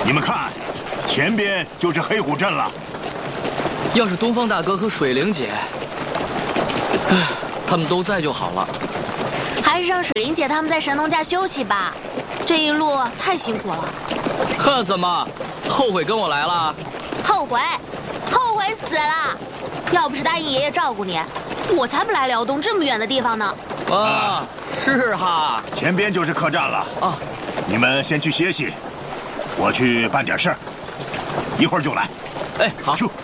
你们看，前边就是黑虎镇了。 要是东方大哥和水灵姐，他们都在就好了。 还是让水灵姐他们在神农架休息吧，这一路太辛苦了。 呵，怎么后悔跟我来了？ 后悔死了！要不是答应爷爷照顾你，我才不来辽东这么远的地方呢。 啊，是哈。 前边就是客栈了。 啊， 你们先去歇息，我去办点事儿，一会儿就来。 哎，好。 去。